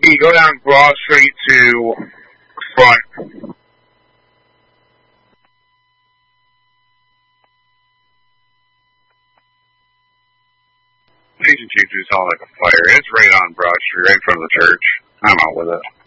you go down Broad Street to front. Agent 2-2 sounded like a fire. It's right on Broad Street, right in front of the church. I'm out with it.